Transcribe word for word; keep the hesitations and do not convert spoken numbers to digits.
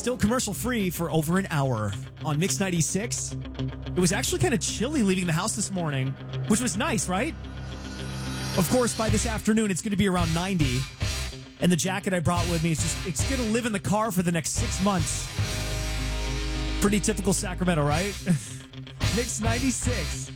Still commercial free for over an hour on Mix ninety-six. It was actually kind of chilly leaving the house this morning, which was nice, right? Of course, by this afternoon, it's going to be around ninety. And the jacket I brought with me is just, it's going to live in the car for the next six months. Pretty typical Sacramento, right? Mix ninety-six.